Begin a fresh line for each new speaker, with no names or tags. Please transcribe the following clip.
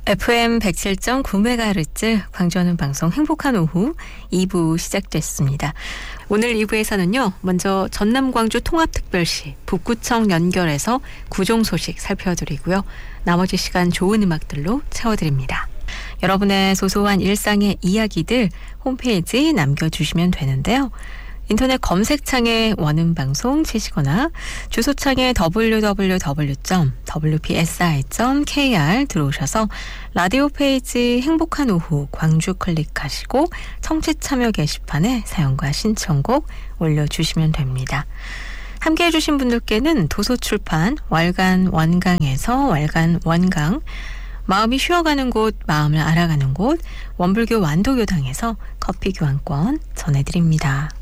FM 107.9MHz 광주하는 방송 행복한 오후 2부 시작됐습니다. 오늘 2부에서는요. 먼저 전남 광주 통합특별시 북구청 연결해서 구종 소식 살펴드리고요. 나머지 시간 좋은 음악들로 채워드립니다. 여러분의 소소한 일상의 이야기들 홈페이지 남겨주시면 되는데요. 인터넷 검색창에 원음방송 치시거나 주소창에 www.wpsi.kr 들어오셔서 라디오 페이지 행복한 오후 광주 클릭하시고 청취 참여 게시판에 사연과 신청곡 올려주시면 됩니다. 함께해 주신 분들께는 도서출판 월간 원강에서 월간 원강, 마음이 쉬어가는 곳, 마음을 알아가는 곳, 원불교 완도교당에서 커피 교환권 전해드립니다.